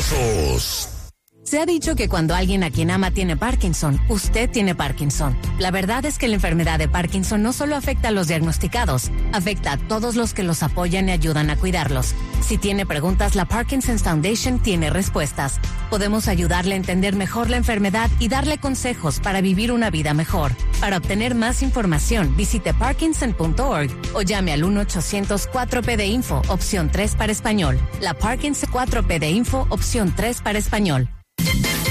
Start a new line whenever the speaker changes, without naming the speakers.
Famosos.
Se ha dicho que cuando alguien a quien ama tiene Parkinson, usted tiene Parkinson. La verdad es que la enfermedad de Parkinson no solo afecta a los diagnosticados, afecta a todos los que los apoyan y ayudan a cuidarlos. Si tiene preguntas, la Parkinson's Foundation tiene respuestas. Podemos ayudarle a entender mejor la enfermedad y darle consejos para vivir una vida mejor. Para obtener más información, visite parkinson.org o llame al 1-800-4P de Info, opción 3 para español. La Parkinson 4P de Info, opción 3 para español.